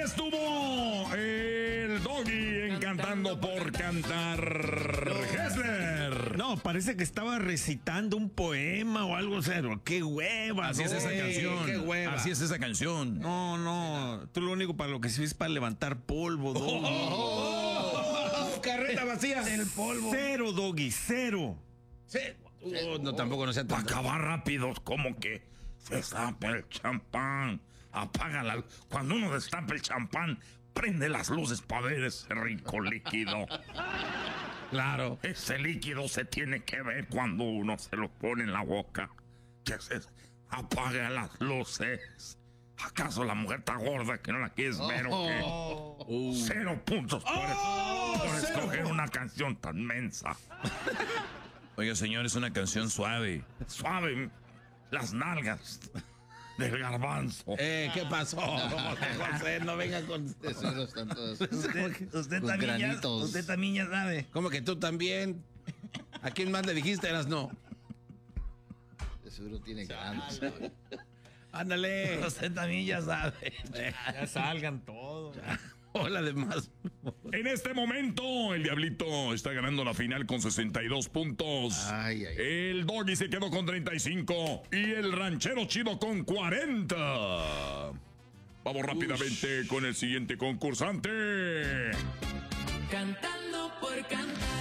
estuvo el Doggy encantando por cantar. Hessler. No, parece que estaba recitando un poema o algo, cero. ¡Qué hueva! Así es esa canción. ¡Qué hueva! Así es esa canción. No. Tú lo único para lo que sirves es para levantar polvo, Doggy. Carreta vacía. El polvo. Cero, Doggy, cero. No, tampoco no sea Para tan... acabar rápido, como que se destapa el champán. Apaga la luz. Cuando uno destapa el champán, prende las luces para ver ese rico líquido. Claro. Ese líquido se tiene que ver cuando uno se lo pone en la boca. Que se apaga las luces. ¿Acaso la mujer está gorda que no la quieres ver o qué? 0 puntos por escoger una canción tan mensa. Oiga, señor, es una canción suave. Suave. Las nalgas del garbanzo. ¿Qué pasó? José, no venga con... Esos están todos Usted con granitos. también ya sabe. ¿Cómo que tú también? ¿A quién más le dijiste? Eras no. De seguro tiene ganas. Ándale. Usted también ya sabe. Ya salgan todos. Hola, demás. En este momento, el Diablito está ganando la final con 62 puntos. Ay. El Doggy se quedó con 35 y el Ranchero Chido con 40. Vamos rápidamente con el siguiente concursante. Cantando por cantar.